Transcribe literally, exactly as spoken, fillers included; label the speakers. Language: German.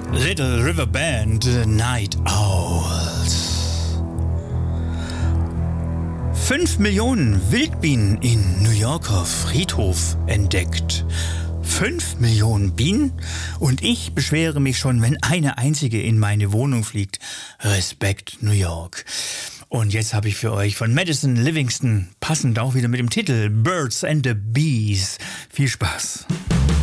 Speaker 1: Little River Band, Night Owls. Fünf Millionen Wildbienen in New Yorker Friedhof entdeckt. Fünf Millionen Bienen? Und ich beschwere mich schon, wenn eine einzige in meine Wohnung fliegt. Respekt, New York. Und jetzt habe ich für euch von Madison Livingston, passend auch wieder mit dem Titel Birds and the Bees. Viel Spaß.